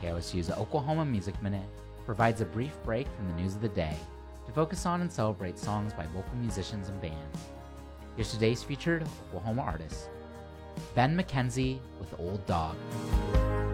KOSU's Oklahoma Music Minute provides a brief break from the news of the day to focus on and celebrate songs by local musicians and bands. Here's today's featured Oklahoma artist, Ben McKenzie with Old Dog.